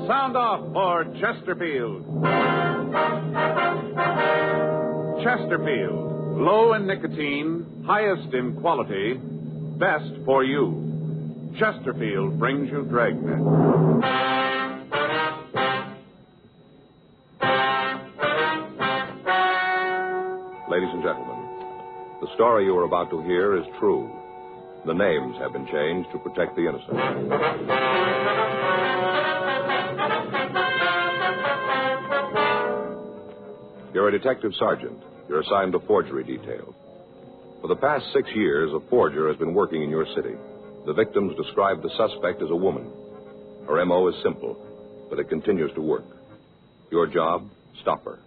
Sound off for Chesterfield. Chesterfield. Low in nicotine, highest in quality, best for you. Chesterfield brings you Dragnet. Ladies and gentlemen, the story you are about to hear is true. The names have been changed to protect the innocent. You're a detective sergeant. You're assigned to forgery detail. For the past 6 years, a forger has been working in your city. The victims describe the suspect as a woman. Her M.O. is simple, but it continues to work. Your job, stop her.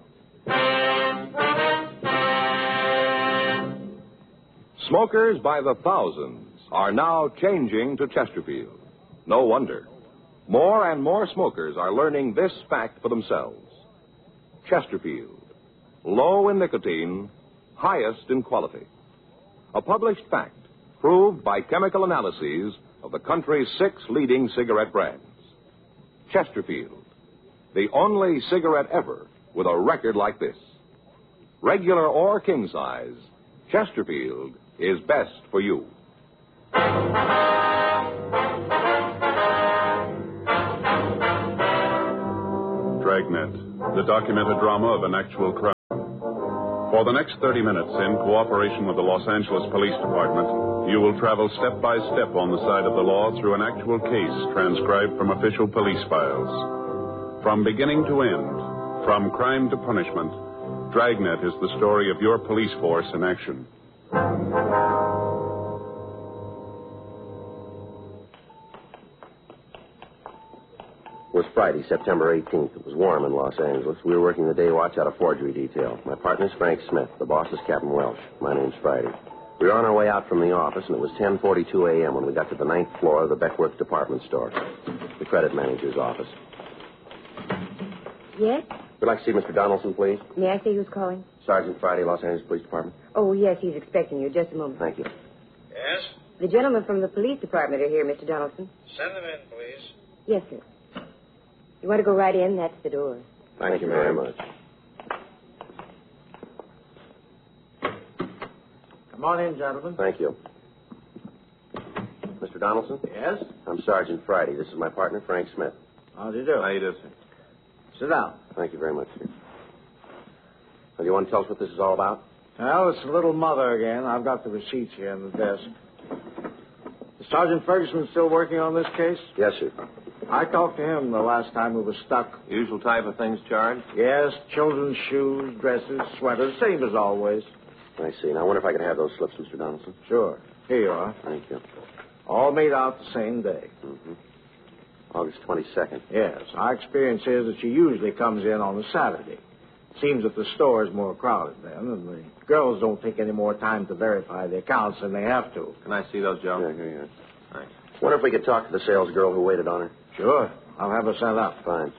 Smokers by the thousands are now changing to Chesterfield. No wonder. More and more smokers are learning this fact for themselves. Chesterfield. Low in nicotine, highest in quality. A published fact, proved by chemical analyses of the country's 6 leading cigarette brands. Chesterfield, the only cigarette ever with a record like this. Regular or king size, Chesterfield is best for you. Dragnet, the documented drama of an actual crime. For the next 30 minutes, in cooperation with the Los Angeles Police Department, you will travel step by step on the side of the law through an actual case transcribed from official police files. From beginning to end, from crime to punishment, Dragnet is the story of your police force in action. It was Friday, September 18th. It was warm in Los Angeles. We were working the day watch out of forgery detail. My partner's Frank Smith. The boss is Captain Welsh. My name's Friday. We were on our way out from the office, and it was 10:42 a.m. when we got to the 9th floor of the Beckworth department store, the credit manager's office. Yes? We'd like to see Mr. Donaldson, please. May I say who's calling? Sergeant Friday, Los Angeles Police Department. Oh, yes, he's expecting you. Just a moment. Thank you. Yes? The gentlemen from the police department are here, Mr. Donaldson. Send them in, please. Yes, sir. You want to go right in? That's the door. Thank you very much. Come on in, gentlemen. Thank you. Mr. Donaldson? Yes? I'm Sergeant Friday. This is my partner, Frank Smith. How do you do? How you do, sir? Sit down. Thank you very much, sir. Well, do you want to tell us what this is all about? Well, it's the little mother again. I've got the receipts here on the desk. Is Sergeant Ferguson still working on this case? Yes, sir. I talked to him the last time we were stuck. Usual type of things charged? Yes, children's shoes, dresses, sweaters, same as always. I see. Now, I wonder if I could have those slips, Mr. Donaldson. Sure. Here you are. Thank you. All made out the same day. Mm-hmm. August 22nd. Yes. Our experience is that she usually comes in on a Saturday. Seems that the store is more crowded then, and the girls don't take any more time to verify the accounts than they have to. Can I see those, Joe? Yeah, here you are. Thanks. Wonder if we could talk to the sales girl who waited on her. Sure. I'll have her sent up. Fine.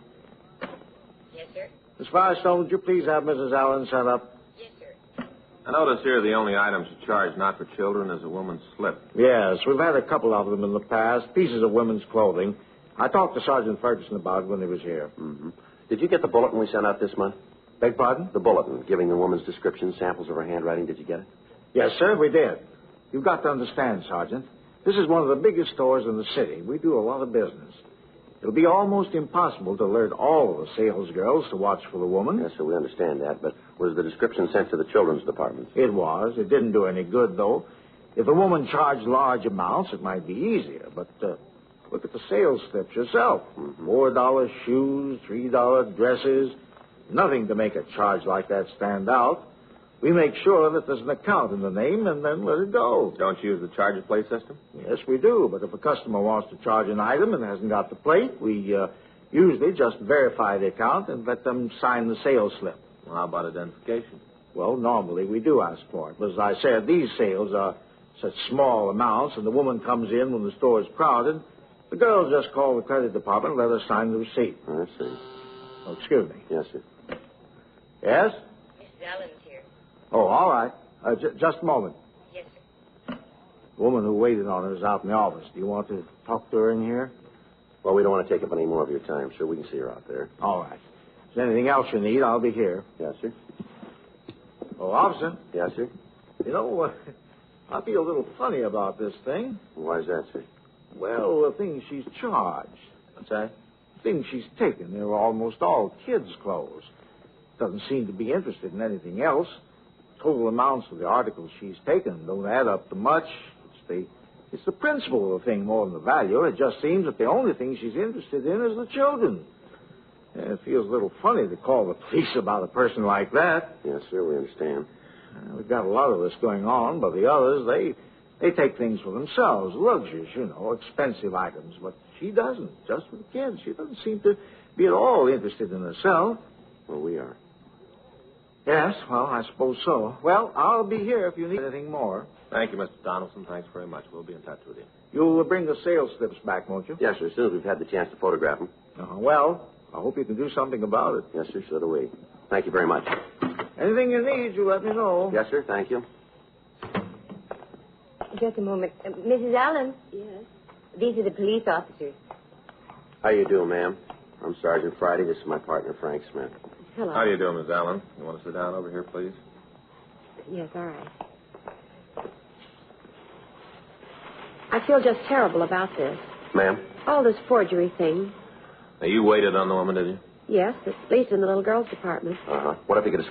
Yes, sir. Miss Firestone, would you please have Mrs. Allen sent up? Yes, sir. I notice here the only items charged not for children is a woman's slip. Yes, we've had a couple of them in the past, pieces of women's clothing. I talked to Sergeant Ferguson about it when he was here. Mm-hmm. Did you get the bulletin we sent out this month? Beg pardon? The bulletin, giving the woman's description, samples of her handwriting. Did you get it? Yes, sir, we did. You've got to understand, Sergeant. This is one of the biggest stores in the city. We do a lot of business. It'll be almost impossible to alert all of the sales girls to watch for the woman. Yes, sir, we understand that. But was the description sent to the children's department? It was. It didn't do any good, though. If the woman charged large amounts, it might be easier. But look at the sales slips yourself. Mm-hmm. $4 shoes, $3 dresses. Nothing to make a charge like that stand out. We make sure that there's an account in the name and then let it go. Don't you use the charge plate system? Yes, we do. But if a customer wants to charge an item and hasn't got the plate, we usually just verify the account and let them sign the sales slip. Well, how about identification? Well, normally we do ask for it. But as I said, these sales are such small amounts, and the woman comes in when the store is crowded. The girls just call the credit department and let her sign the receipt. I see. Oh, excuse me. Yes, sir. Yes? Mrs. Allen's here. Oh, all right. Just a moment. Yes, sir. The woman who waited on her is out in the office. Do you want to talk to her in here? Well, we don't want to take up any more of your time, sir. We can see her out there. All right. If there's anything else you need, I'll be here. Yes, sir. Oh, officer, Yes, sir. you know, I feel a little funny about this thing. Why is that, sir? Well, the things she's charged. What's that? Things she's taken, they're almost all kids' clothes. Doesn't seem to be interested in anything else. Total amounts of the articles she's taken don't add up to much. It's the principle of the thing more than the value. It just seems that the only thing she's interested in is the children. And it feels a little funny to call the police about a person like that. Yes, sir, we understand. We've got a lot of this going on, but the others, they take things for themselves, luxuries, expensive items. But she doesn't, just for the kids. She doesn't seem to be at all interested in herself. Well, we are. Yes, well, I suppose so. Well, I'll be here if you need anything more. Thank you, Mr. Donaldson. Thanks very much. We'll be in touch with you. You'll bring the sales slips back, won't you? Yes, sir, as soon as we've had the chance to photograph them. Well, I hope you can do something about it. Yes, sir, so do we. Thank you very much. Anything you need, you let me know. Yes, sir, thank you. Just a moment. Mrs. Allen? Yes? These are the police officers. How you doing, ma'am? I'm Sergeant Friday. This is my partner, Frank Smith. Hello. How do you do, Miss Allen? You want to sit down over here, please? Yes, all right. I feel just terrible about this. Ma'am? All this forgery thing. Now, you waited on the woman, did you? Yes, at least in the little girls' department. Uh-huh. What if you could